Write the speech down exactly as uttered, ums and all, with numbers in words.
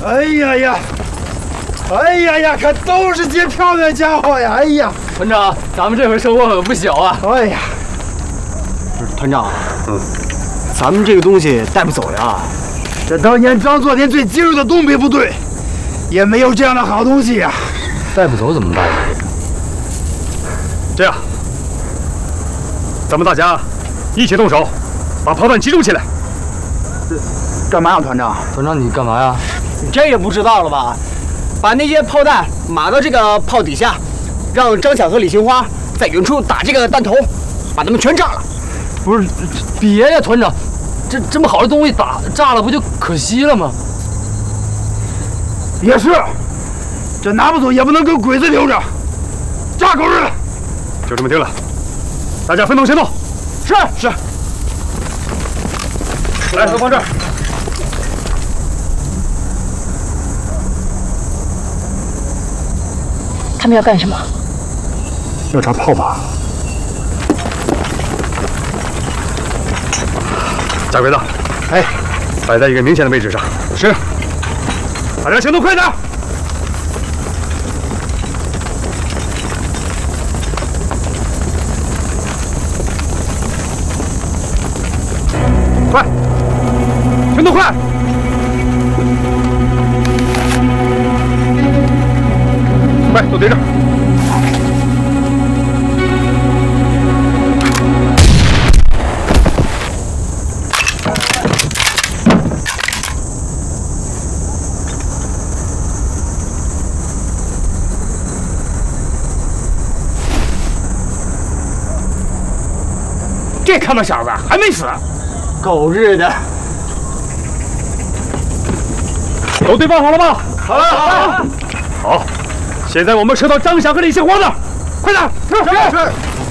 哎呀呀！哎呀呀，可都是些漂亮家伙呀！哎呀， 团长，咱们这回收获可不小啊！ 哎呀， 不是团长，嗯，咱们这个东西带不走呀。 这当年张作霖最精锐的东北部队，也没有这样的好东西呀。 带不走怎么办呀？ 这样，咱们大家一起动手，把炮弹集中起来。 干嘛呀，团长？ 团长，你干嘛呀？ 你这也不知道了吧？把那些炮弹码到这个炮底下，让张强和李杏花在远处打这个弹头，把他们全炸了。 不是，别呀，团长，这这么好的东西打炸了，不就可惜了吗？ 也是，这拿不走也不能跟鬼子留着，炸狗日的！ 就这么定了，大家分头行动。 是是。 来，都放这儿。 他们要干什么？ 要炸炮吧？架轨道， 哎， 摆在一个明显的位置上。 是。 大家行动快点！快，行动快！快，都对着！ 这他妈小子还没死！ 狗日的！ 都对放好了吗？ 好了好了。 好，现在我们撤到张想和李杏花那儿，快点！ 是是是。